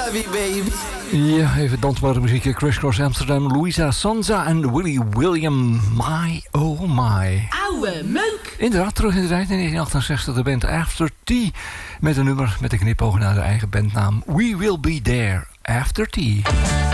love you, baby. Ja, even dansbare muziek. Crash Cross Amsterdam, Louisa Sonza en Willie William. My, oh my. Oude meuk. Inderdaad, terug in de tijd in 1968 de band After Tea. Met een nummer met een knipoog naar de eigen bandnaam. We Will Be There After Tea.